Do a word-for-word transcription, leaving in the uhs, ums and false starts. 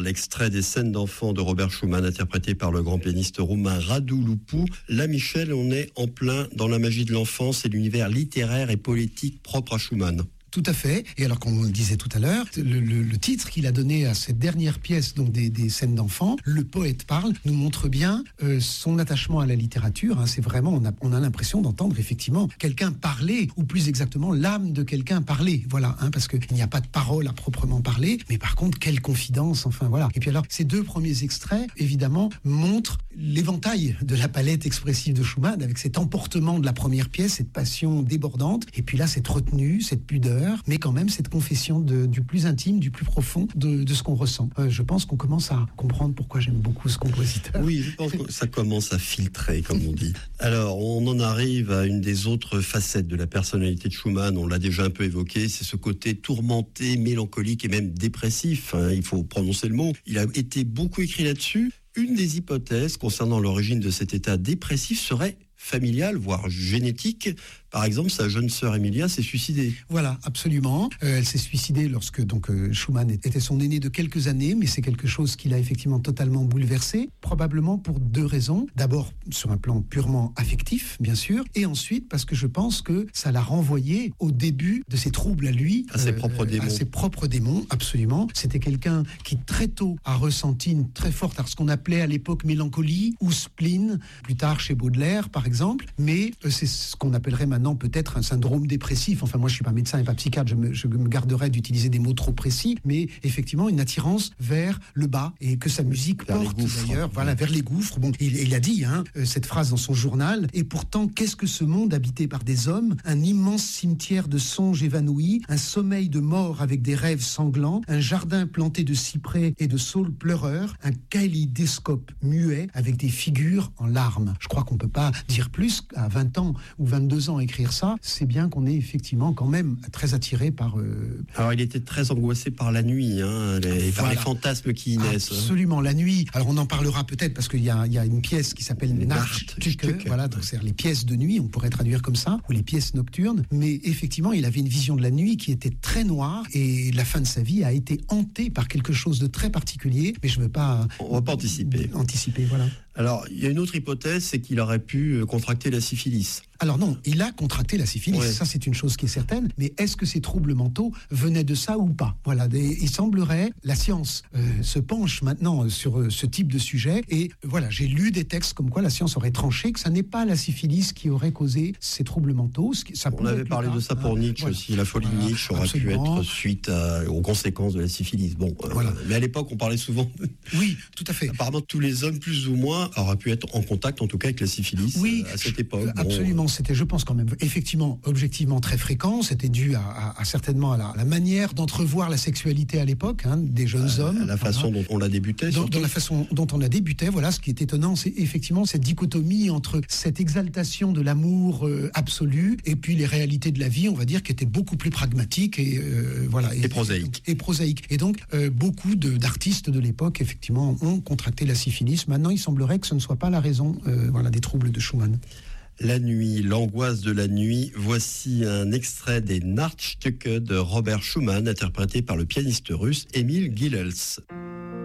l'extrait des scènes d'enfants de Robert Schumann interprété par le grand pianiste roumain Radu Lupu. Là, Michel, on est en plein dans la magie de l'enfance et l'univers littéraire et poétique propre à Schumann. Tout à fait. Et alors, comme on le disait tout à l'heure, le, le, le titre qu'il a donné à cette dernière pièce, donc des, des scènes d'enfants, Le poète parle, nous montre bien euh, son attachement à la littérature. Hein. C'est vraiment, on a, on a l'impression d'entendre effectivement quelqu'un parler, ou plus exactement l'âme de quelqu'un parler. Voilà, hein, parce qu'il n'y a pas de parole à proprement parler, mais par contre, quelle confidence. Enfin voilà. Et puis alors, ces deux premiers extraits, évidemment, montrent l'éventail de la palette expressive de Schumann, avec cet emportement de la première pièce, cette passion débordante, et puis là, cette retenue, cette pudeur, mais quand même cette confession de, du plus intime, du plus profond de, de ce qu'on ressent. Euh, je pense qu'on commence à comprendre pourquoi j'aime beaucoup ce compositeur. Oui, je pense que ça commence à filtrer, comme on dit. Alors, on en arrive à une des autres facettes de la personnalité de Schumann, on l'a déjà un peu évoqué, c'est ce côté tourmenté, mélancolique et même dépressif, hein, il faut prononcer le mot. Il a été beaucoup écrit là-dessus. Une des hypothèses concernant l'origine de cet état dépressif serait familiale, voire génétique. Par exemple, sa jeune sœur Emilia s'est suicidée. Voilà, absolument. Euh, elle s'est suicidée lorsque donc euh, Schumann était son aîné de quelques années, mais c'est quelque chose qui l'a effectivement totalement bouleversé, probablement pour deux raisons. D'abord, sur un plan purement affectif, bien sûr, et ensuite parce que je pense que ça l'a renvoyé au début de ses troubles à lui. À ses euh, propres démons. À ses propres démons, absolument. C'était quelqu'un qui très tôt a ressenti une très forte, ce qu'on appelait à l'époque mélancolie ou spleen, plus tard chez Baudelaire, par exemple, mais euh, c'est ce qu'on appellerait maintenant peut-être un syndrome dépressif. Enfin, moi, je suis pas médecin et pas psychiatre, je me, je me garderais d'utiliser des mots trop précis, mais effectivement, une attirance vers le bas et que sa musique vers porte d'ailleurs, voilà, vers les gouffres. Bon, il, il a dit hein, cette phrase dans son journal. Et pourtant, qu'est-ce que ce monde habité par des hommes? Un immense cimetière de songes évanouis, un sommeil de mort avec des rêves sanglants, un jardin planté de cyprès et de saules pleureurs, un kaléidoscope muet avec des figures en larmes. Je crois qu'on peut pas dire plus à vingt ans ou vingt-deux ans écrire ça, c'est bien qu'on est effectivement quand même très attiré par... Euh... Alors il était très angoissé par la nuit, hein, les, voilà. Par les fantasmes qui y naissent. Absolument, hein. La nuit. Alors on en parlera peut-être parce qu'il y a, il y a une pièce qui s'appelle Nachtstücke, voilà, donc c'est les pièces de nuit, on pourrait traduire comme ça, ou les pièces nocturnes, mais effectivement il avait une vision de la nuit qui était très noire et la fin de sa vie a été hantée par quelque chose de très particulier, mais je ne veux pas... On va pas anticiper. Anticiper, voilà. Alors, il y a une autre hypothèse, c'est qu'il aurait pu contracter la syphilis. Alors non, il a contracté la syphilis, ouais. Ça c'est une chose qui est certaine, mais est-ce que ces troubles mentaux venaient de ça ou pas? Voilà, des, il semblerait, la science euh, se penche maintenant sur euh, ce type de sujet, et euh, voilà, j'ai lu des textes comme quoi la science aurait tranché que ça n'est pas la syphilis qui aurait causé ces troubles mentaux. Ce qui, ça On avait parlé de ça pour Nietzsche voilà. aussi, la folie voilà, de Nietzsche aurait absolument. pu être suite à, aux conséquences de la syphilis. Bon, euh, voilà. Mais à l'époque on parlait souvent... Oui, tout à fait. Apparemment tous les hommes plus ou moins auraient pu être en contact en tout cas avec la syphilis oui, à cette époque. Bon, absolument, c'était je pense quand même effectivement, objectivement très fréquent. C'était dû à, à, à certainement à la, à la manière d'entrevoir la sexualité à l'époque, hein, des jeunes à, hommes. À la façon voilà. dont on la débutait. Dans, dans la façon dont on la débutait, voilà. Ce qui est étonnant, c'est effectivement cette dichotomie entre cette exaltation de l'amour euh, absolu et puis les réalités de la vie, on va dire, qui étaient beaucoup plus pragmatiques et euh, voilà. Et, et prosaïques. Et, et prosaïques. Et donc, euh, beaucoup de, d'artistes de l'époque, effectivement, ont contracté la syphilis. Maintenant, il semblerait que ce ne soit pas la raison, euh, voilà, des troubles de Schumann. La nuit, l'angoisse de la nuit. Voici un extrait des Nachtstücke de Robert Schumann, interprété par le pianiste russe Emil Gilels.